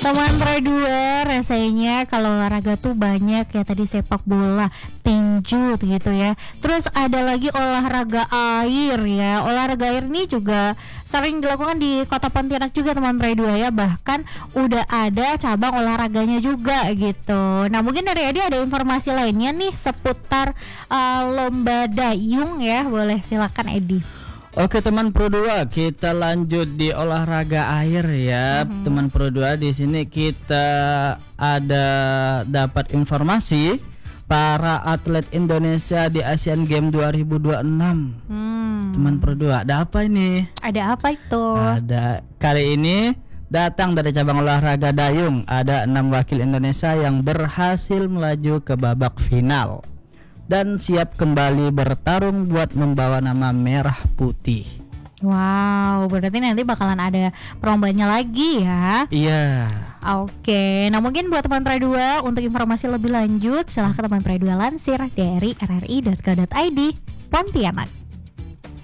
Teman Pro 2, rasanya kalau olahraga tuh banyak ya, tadi sepak bola, tinju gitu ya. Terus ada lagi olahraga air ya. Olahraga air ini juga sering dilakukan di Kota Pontianak juga teman Pro 2 ya. Bahkan udah ada cabang olahraganya juga gitu. Nah, mungkin dari Edi ada informasi lainnya nih seputar lomba dayung ya. Boleh silakan Edi. Oke teman Pro 2, kita lanjut di olahraga air ya. Teman Pro 2, di sini kita ada dapat informasi para atlet Indonesia di Asian Games 2026. Teman Pro 2, ada apa ini? Ada apa itu? Ada kali ini datang dari cabang olahraga dayung. Ada 6 wakil Indonesia yang berhasil melaju ke babak final dan siap kembali bertarung buat membawa nama merah putih. Wow, berarti nanti bakalan ada perlombanya lagi ya. Iya. Oke, nah mungkin buat teman Pro 2 untuk informasi lebih lanjut silahkan teman Pro 2 lansir dari rri.co.id Pontianak.